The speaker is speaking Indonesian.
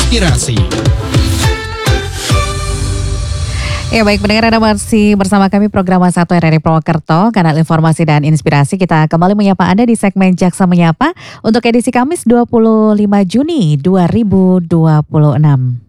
inspirasi. Ya baik, pendengar, Anda masih bersama kami program 1 RRI Purwokerto, kanal informasi dan inspirasi. Kita kembali menyapa Anda di segmen Jaksa Menyapa untuk edisi Kamis 25 Juni 2026.